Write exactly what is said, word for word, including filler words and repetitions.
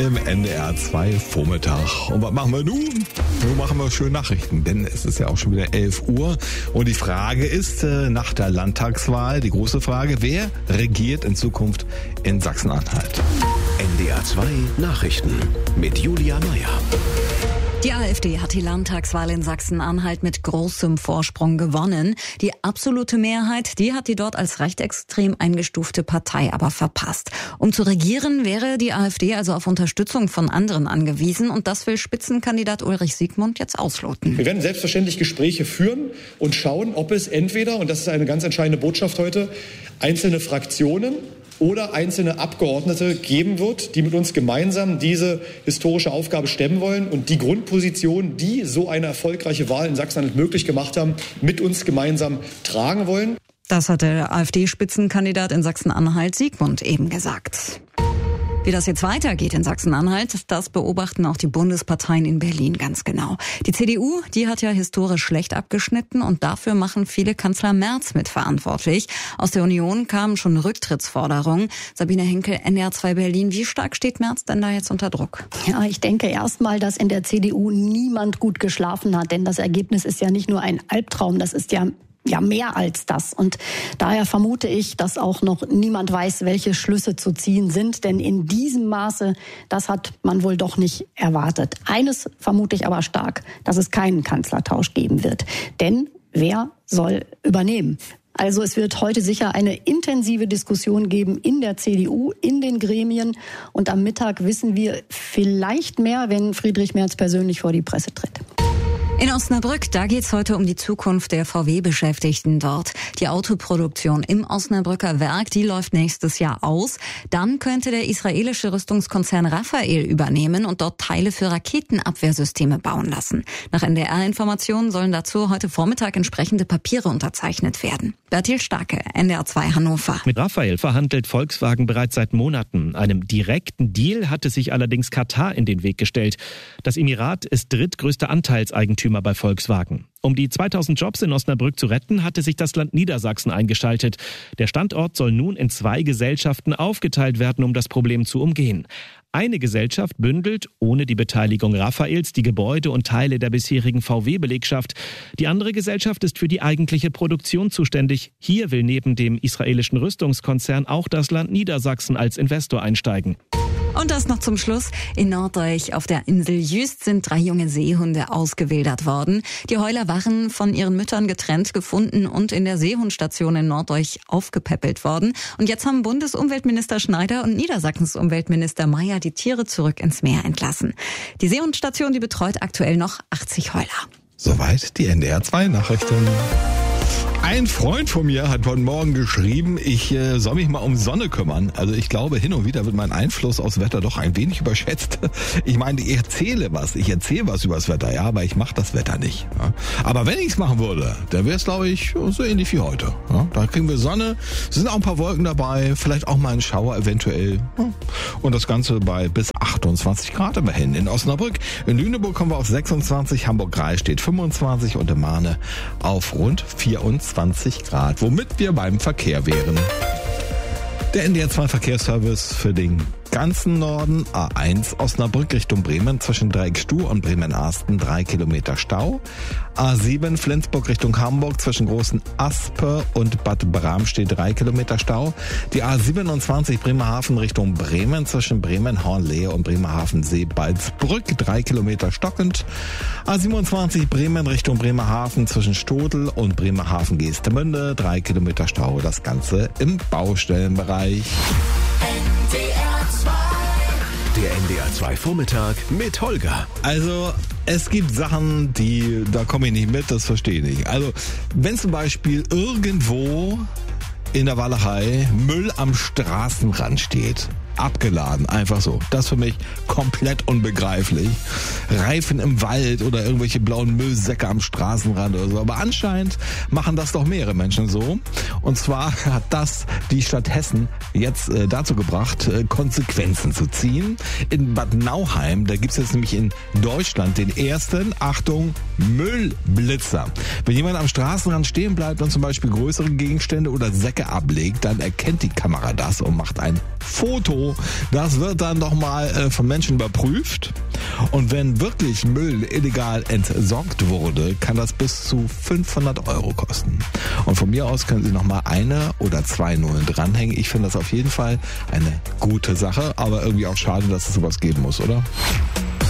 im N D R zwei Vormittag. Und was machen wir nun? Nun machen wir schön Nachrichten, denn es ist ja auch schon wieder elf Uhr. Und die Frage ist, nach der Landtagswahl, die große Frage, wer regiert in Zukunft in Sachsen-Anhalt? N D R zwei Nachrichten mit Julia Meyer. Die AfD hat die Landtagswahl in Sachsen-Anhalt mit großem Vorsprung gewonnen. Die absolute Mehrheit, die hat die dort als rechtsextrem eingestufte Partei aber verpasst. Um zu regieren, wäre die AfD also auf Unterstützung von anderen angewiesen. Und das will Spitzenkandidat Ulrich Siegmund jetzt ausloten. Wir werden selbstverständlich Gespräche führen und schauen, ob es entweder, und das ist eine ganz entscheidende Botschaft heute, einzelne Fraktionen oder einzelne Abgeordnete geben wird, die mit uns gemeinsam diese historische Aufgabe stemmen wollen und die Grundposition, die so eine erfolgreiche Wahl in Sachsen-Anhalt möglich gemacht haben, mit uns gemeinsam tragen wollen. Das hat der AfD-Spitzenkandidat in Sachsen-Anhalt Siegmund eben gesagt. Wie das jetzt weitergeht in Sachsen-Anhalt, das beobachten auch die Bundesparteien in Berlin ganz genau. Die C D U, die hat ja historisch schlecht abgeschnitten und dafür machen viele Kanzler Merz mitverantwortlich. Aus der Union kamen schon Rücktrittsforderungen. Sabine Henkel, N D R zwei Berlin. Wie stark steht Merz denn da jetzt unter Druck? Ja, ich denke erstmal, dass in der C D U niemand gut geschlafen hat, denn das Ergebnis ist ja nicht nur ein Albtraum, das ist ja Ja, mehr als das. Und daher vermute ich, dass auch noch niemand weiß, welche Schlüsse zu ziehen sind. Denn in diesem Maße, das hat man wohl doch nicht erwartet. Eines vermute ich aber stark, dass es keinen Kanzlertausch geben wird. Denn wer soll übernehmen? Also es wird heute sicher eine intensive Diskussion geben in der C D U, in den Gremien. Und am Mittag wissen wir vielleicht mehr, wenn Friedrich Merz persönlich vor die Presse tritt. In Osnabrück, da geht's heute um die Zukunft der V W-Beschäftigten dort. Die Autoproduktion im Osnabrücker Werk, die läuft nächstes Jahr aus. Dann könnte der israelische Rüstungskonzern Rafael übernehmen und dort Teile für Raketenabwehrsysteme bauen lassen. Nach N D R-Informationen sollen dazu heute Vormittag entsprechende Papiere unterzeichnet werden. Bertil Starke, N D R zwei Hannover. Mit Rafael verhandelt Volkswagen bereits seit Monaten. Einem direkten Deal hatte sich allerdings Katar in den Weg gestellt. Das Emirat ist drittgrößter Anteilseigentümer bei Volkswagen. Um die zweitausend Jobs in Osnabrück zu retten, hatte sich das Land Niedersachsen eingeschaltet. Der Standort soll nun in zwei Gesellschaften aufgeteilt werden, um das Problem zu umgehen. Eine Gesellschaft bündelt, ohne die Beteiligung Rafaels, die Gebäude und Teile der bisherigen V W-Belegschaft. Die andere Gesellschaft ist für die eigentliche Produktion zuständig. Hier will neben dem israelischen Rüstungskonzern auch das Land Niedersachsen als Investor einsteigen. Und das noch zum Schluss. In Norddeich auf der Insel Jüst sind drei junge Seehunde ausgewildert worden. Die Heuler waren von ihren Müttern getrennt gefunden und in der Seehundstation in Norddeich aufgepäppelt worden. Und jetzt haben Bundesumweltminister Schneider und Niedersachsens Umweltminister Mayer die Tiere zurück ins Meer entlassen. Die Seehundstation, die betreut aktuell noch achtzig Heuler. Soweit die N D R zwei Nachrichten. Ein Freund von mir hat heute Morgen geschrieben, ich äh, soll mich mal um Sonne kümmern. Also ich glaube, hin und wieder wird mein Einfluss aufs Wetter doch ein wenig überschätzt. Ich meine, ich erzähle was, ich erzähle was über das Wetter, ja, aber ich mache das Wetter nicht. Ja. Aber wenn ich es machen würde, dann wäre es, glaube ich, so ähnlich wie heute. Ja. Da kriegen wir Sonne, es sind auch ein paar Wolken dabei, vielleicht auch mal ein Schauer eventuell. Ja. Und das Ganze bei bis achtundzwanzig Grad immerhin. In Osnabrück, in Lüneburg kommen wir auf sechsundzwanzig, Hamburg-Rhein steht fünfundzwanzig und in Mahne auf rund vierundzwanzig Grad, womit wir beim Verkehr wären. Der N D R zwei Verkehrsservice für den ganzen Norden, A eins Osnabrück Richtung Bremen zwischen Dreieckstuh und Bremen-Arsten drei Kilometer Stau. A sieben Flensburg Richtung Hamburg zwischen Großen Aspe und Bad Bramstedt drei Kilometer Stau. Die A siebenundzwanzig Bremerhaven Richtung Bremen zwischen Bremen-Hornlehe und Bremerhaven-Seebaldsbrück drei Kilometer stockend. A siebenundzwanzig Bremen Richtung Bremerhaven zwischen Stodel und Bremerhaven-Geestemünde drei Kilometer Stau. Das Ganze im Baustellenbereich. Der N D R zwei Vormittag mit Holger. Also es gibt Sachen, die da komme ich nicht mit, das verstehe ich nicht. Also wenn zum Beispiel irgendwo in der Walachei Müll am Straßenrand steht, abgeladen, einfach so. Das für mich komplett unbegreiflich. Reifen im Wald oder irgendwelche blauen Müllsäcke am Straßenrand oder so. Aber anscheinend machen das doch mehrere Menschen so. Und zwar hat das die Stadt Hessen jetzt äh, dazu gebracht, äh, Konsequenzen zu ziehen. In Bad Nauheim, da gibt es jetzt nämlich in Deutschland den ersten, Achtung, Müllblitzer. Wenn jemand am Straßenrand stehen bleibt und zum Beispiel größere Gegenstände oder Säcke ablegt, dann erkennt die Kamera das und macht ein Foto Euro. Das wird dann doch mal äh, von Menschen überprüft. Und wenn wirklich Müll illegal entsorgt wurde, kann das bis zu fünfhundert Euro kosten. Und von mir aus können Sie noch mal eine oder zwei Nullen dranhängen. Ich finde das auf jeden Fall eine gute Sache, aber irgendwie auch schade, dass es sowas geben muss, oder?